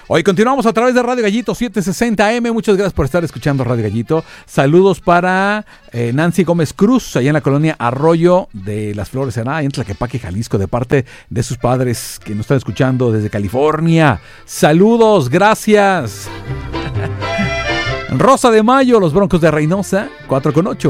Hoy continuamos a través de Radio Gallito 760 AM. Muchas gracias por estar escuchando Radio Gallito. Saludos para Nancy Gómez Cruz, allá en la colonia Arroyo de las Flores, en Tlaquepaque, Jalisco, de parte de sus padres que nos están escuchando desde California. Saludos, gracias. Rosa de Mayo, los Broncos de Reynosa, 4-8.